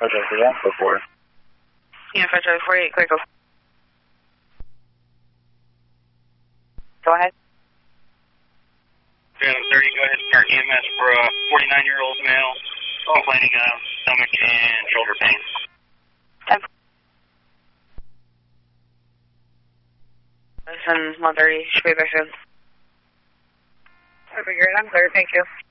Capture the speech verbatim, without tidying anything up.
five five three one, four four. Yeah, five five four eight, clear go. Go ahead. Phantom thirty, go ahead and start E M S for a forty-nine-year-old male complaining of stomach and shoulder pain. ten. Listen, one thirty, should be back soon. That'd be great, I'm clear, thank you.